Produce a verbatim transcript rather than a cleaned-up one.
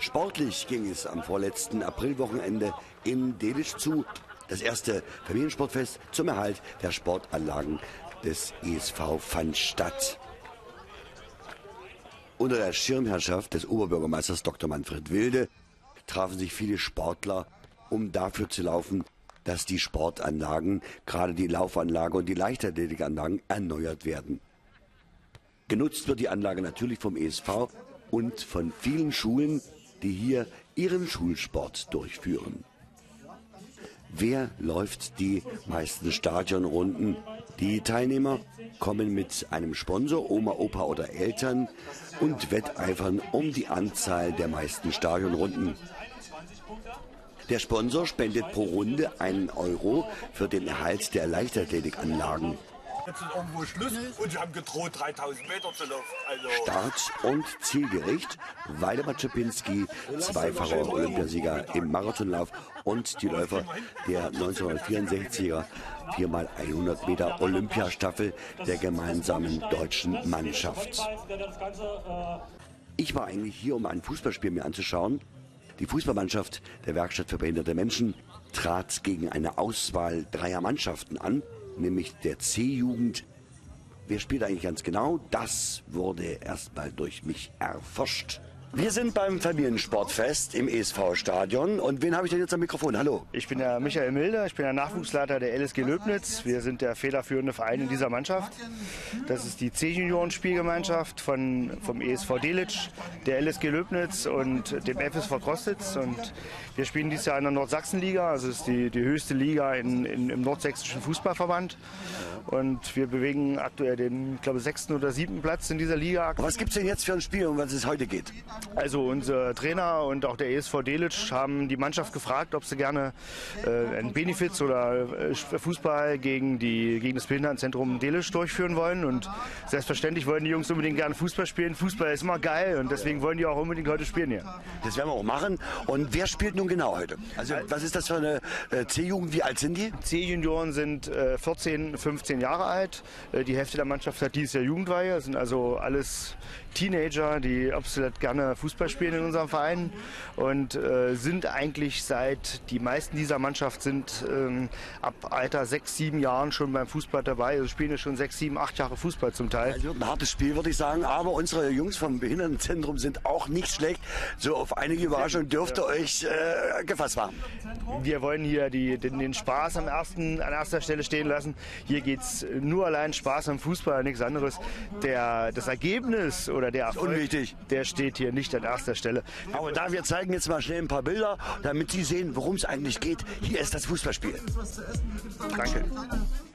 Sportlich ging es am vorletzten Aprilwochenende in Delitzsch zu. Das erste Familiensportfest zum Erhalt der Sportanlagen des E S V fand statt. Unter der Schirmherrschaft des Oberbürgermeisters Doktor Manfred Wilde trafen sich viele Sportler, um dafür zu laufen, dass die Sportanlagen, gerade die Laufanlage und die Leichtathletikanlagen, erneuert werden. Genutzt wird die Anlage natürlich vom E S V und von vielen Schulen, die hier ihren Schulsport durchführen. Wer läuft die meisten Stadionrunden? Die Teilnehmer kommen mit einem Sponsor, Oma, Opa oder Eltern und wetteifern um die Anzahl der meisten Stadionrunden. Der Sponsor spendet pro Runde einen Euro für den Erhalt der Leichtathletikanlagen. Jetzt ist irgendwo Schluss und sie haben gedroht, dreitausend Meter zu laufen. Also Start- und Zielgericht: Waldemar Czapinski, zweifacher Olympiasieger im Marathonlauf und die Läufer der neunzehnhundertvierundsechziger viermal hundert Meter Olympiastaffel der gemeinsamen deutschen Mannschaft. Ich war eigentlich hier, um ein Fußballspiel mir anzuschauen. Die Fußballmannschaft der Werkstatt für behinderte Menschen trat gegen eine Auswahl dreier Mannschaften an, nämlich der C-Jugend. Wer spielt eigentlich ganz genau? Das wurde erstmal durch mich erforscht. Wir sind beim Familiensportfest im E S V-Stadion. Und wen habe ich denn jetzt am Mikrofon? Hallo. Ich bin der Michael Milde, ich bin der Nachwuchsleiter der L S G Löbnitz. Wir sind der federführende Verein in dieser Mannschaft. Das ist die C-Junioren-Spielgemeinschaft von, vom E S V Delitzsch, der L S G Löbnitz und dem F S V Crostitz. Und wir spielen dieses Jahr in der Nordsachsenliga, also das ist die, die höchste Liga in, in, im nordsächsischen Fußballverband. Und wir bewegen aktuell den, ich glaube, sechsten oder siebten Platz in dieser Liga. Was gibt es denn jetzt für ein Spiel, um was es heute geht? Also unser Trainer und auch der E S V Delitzsch haben die Mannschaft gefragt, ob sie gerne äh, einen Benefiz oder äh, Fußball gegen, die, gegen das Behindertenzentrum Delitzsch durchführen wollen. Und selbstverständlich wollen die Jungs unbedingt gerne Fußball spielen. Fußball ist immer geil und deswegen wollen die auch unbedingt heute spielen hier. Das werden wir auch machen. Und wer spielt nun genau heute? Also was ist das für eine äh, C-Jugend? Wie alt sind die? C-Junioren sind äh, vierzehn, fünfzehn Jahre alt. Äh, die Hälfte der Mannschaft hat dieses Jahr Jugendweihe. Das sind also alles Teenager, die absolut gerne Fußball spielen in unserem Verein und äh, sind eigentlich seit, die meisten dieser Mannschaft sind ähm, ab Alter sechs, sieben Jahren schon beim Fußball dabei. Also spielen ja schon sechs, sieben, acht Jahre Fußball zum Teil. Also ein hartes Spiel, würde ich sagen, aber unsere Jungs vom Behindertenzentrum sind auch nicht schlecht. So auf einige Überraschungen dürft ihr euch äh, gefasst machen. Wir wollen hier die, den, den Spaß am ersten, an erster Stelle stehen lassen. Hier geht es nur allein Spaß am Fußball, nichts anderes. Der, das Ergebnis oder der Erfolg, unwichtig, der steht hier nicht an erster Stelle. Aber da wir zeigen jetzt mal schnell ein paar Bilder, damit Sie sehen, worum es eigentlich geht. Hier ist das Fußballspiel. Danke.